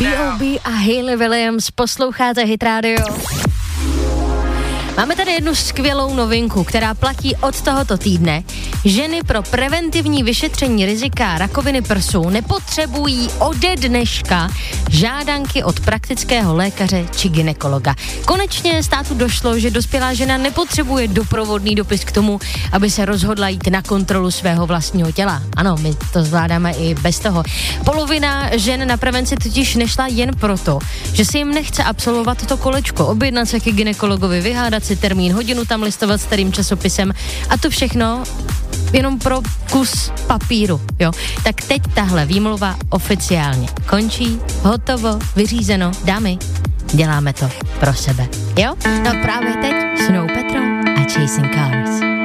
B.O.B. a Hayley Williams, posloucháte Hit Radio. Máme tady jednu skvělou novinku, která platí od tohoto týdne. Ženy pro preventivní vyšetření rizika rakoviny prsu nepotřebují ode dneška žádanky od praktického lékaře či gynekologa. Konečně státu došlo, že dospělá žena nepotřebuje doprovodný dopis k tomu, aby se rozhodla jít na kontrolu svého vlastního těla. Ano, my to zvládáme i bez toho. Polovina žen na prevenci totiž nešla jen proto, že si jim nechce absolvovat to kolečko, objednat se ke gynekologovi, vyhádat si termín, hodinu tam listovat starým časopisem a to všechno jenom pro kus papíru, jo. Tak teď tahle výmluva oficiálně končí, hotovo, vyřízeno, dámy, děláme to pro sebe, jo. No právě teď Snow Patrol a Chasing Cars.